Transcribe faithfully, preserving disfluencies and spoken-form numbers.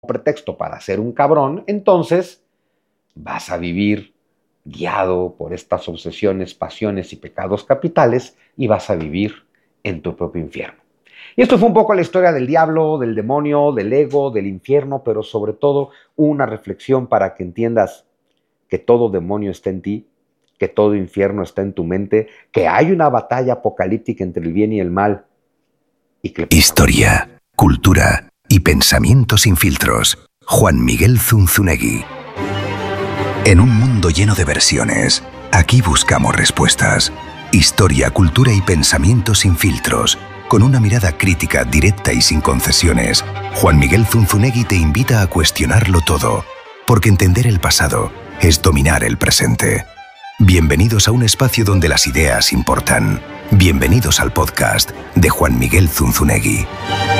pretexto para ser un cabrón, entonces vas a vivir guiado por estas obsesiones, pasiones y pecados capitales y vas a vivir en tu propio infierno. Y esto fue un poco la historia del diablo, del demonio, del ego, del infierno, pero sobre todo una reflexión para que entiendas que todo demonio está en ti, que todo infierno está en tu mente, que hay una batalla apocalíptica entre el bien y el mal. Y que... Historia, cultura y pensamiento sin filtros. Juan Miguel Zunzunegui. En un mundo lleno de versiones, aquí buscamos respuestas. Historia, cultura y pensamiento sin filtros. Con una mirada crítica, directa y sin concesiones, Juan Miguel Zunzunegui te invita a cuestionarlo todo, porque entender el pasado es dominar el presente. Bienvenidos a un espacio donde las ideas importan. Bienvenidos al podcast de Juan Miguel Zunzunegui.